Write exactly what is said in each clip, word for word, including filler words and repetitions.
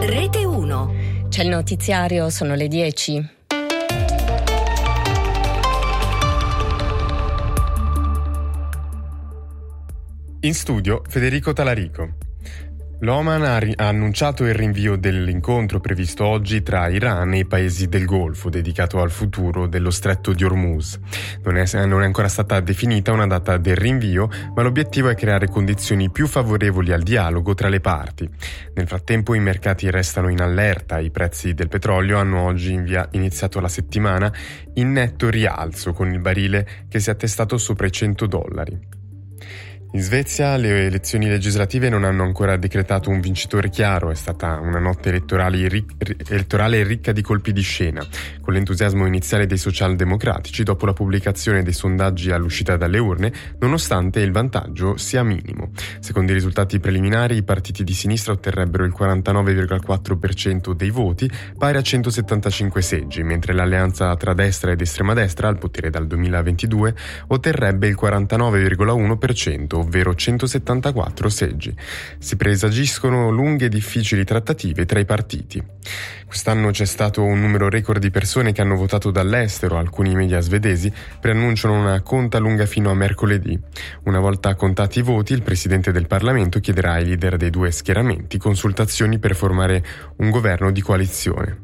Rete uno. C'è il notiziario, sono le dieci. In studio Federico Talarico. L'Oman ha, ri- ha annunciato il rinvio dell'incontro previsto oggi tra Iran e i paesi del Golfo, dedicato al futuro dello stretto di Hormuz. Non è, non è ancora stata definita una data del rinvio, ma l'obiettivo è creare condizioni più favorevoli al dialogo tra le parti. Nel frattempo i mercati restano in allerta, i prezzi del petrolio hanno oggi invia- iniziato la settimana in netto rialzo, con il barile che si è attestato sopra i cento dollari. In Svezia le elezioni legislative non hanno ancora decretato un vincitore chiaro, è stata una notte elettorale, ric- elettorale ricca di colpi di scena, con l'entusiasmo iniziale dei socialdemocratici dopo la pubblicazione dei sondaggi all'uscita dalle urne, nonostante il vantaggio sia minimo. Secondo i risultati preliminari i partiti di sinistra otterrebbero il quarantanove virgola quattro per cento dei voti, pari a centosettantacinque seggi, mentre l'alleanza tra destra ed estrema destra, al potere dal duemilaventidue, otterrebbe il quarantanove virgola uno per cento, ovvero centosettantaquattro seggi. Si presagiscono lunghe e difficili trattative tra i partiti. Quest'anno c'è stato un numero record di persone che hanno votato dall'estero. Alcuni media svedesi preannunciano una conta lunga fino a mercoledì. Una volta contati i voti, il presidente del Parlamento chiederà ai leader dei due schieramenti consultazioni per formare un governo di coalizione.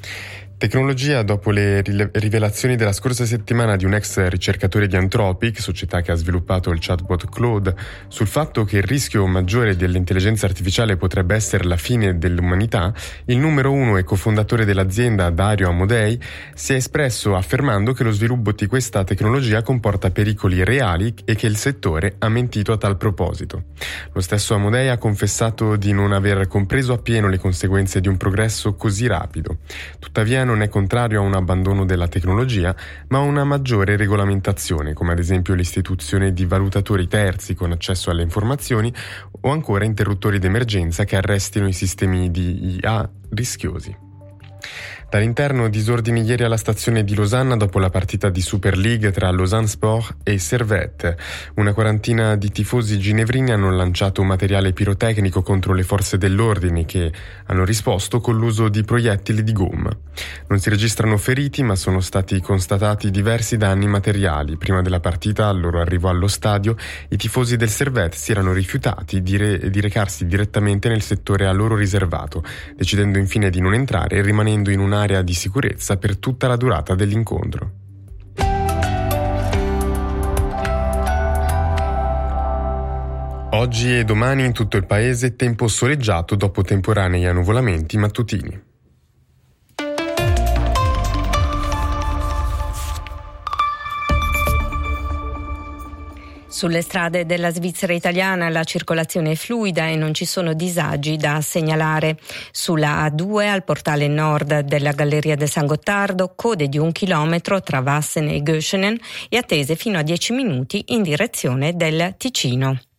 Tecnologia. Dopo le rivelazioni della scorsa settimana di un ex ricercatore di Anthropic, società che ha sviluppato il chatbot Claude, sul fatto che il rischio maggiore dell'intelligenza artificiale potrebbe essere la fine dell'umanità, il numero uno e cofondatore dell'azienda, Dario Amodei, si è espresso affermando che lo sviluppo di questa tecnologia comporta pericoli reali e che il settore ha mentito a tal proposito. Lo stesso Amodei ha confessato di non aver compreso appieno le conseguenze di un progresso così rapido. Tuttavia non è contrario a un abbandono della tecnologia, ma a una maggiore regolamentazione, come ad esempio l'istituzione di valutatori terzi con accesso alle informazioni o ancora interruttori d'emergenza che arrestino i sistemi di I A rischiosi. Dall'interno disordini ieri alla stazione di Losanna dopo la partita di Super League tra Lausanne Sport e Servette. Una quarantina di tifosi ginevrini hanno lanciato materiale pirotecnico contro le forze dell'ordine che hanno risposto con l'uso di proiettili di gomma. Non si registrano feriti, ma sono stati constatati diversi danni materiali. Prima della partita, al loro arrivo allo stadio, i tifosi del Servette si erano rifiutati di, re- di recarsi direttamente nel settore a loro riservato, decidendo infine di non entrare e rimanendo in un'area di sicurezza per tutta la durata dell'incontro. Oggi e domani in tutto il paese tempo soleggiato dopo temporanei annuvolamenti mattutini. Sulle strade della Svizzera italiana la circolazione è fluida e non ci sono disagi da segnalare. Sulla A due al portale nord della Galleria del San Gottardo, code di un chilometro tra Wassen e Göschenen e attese fino a dieci minuti in direzione del Ticino.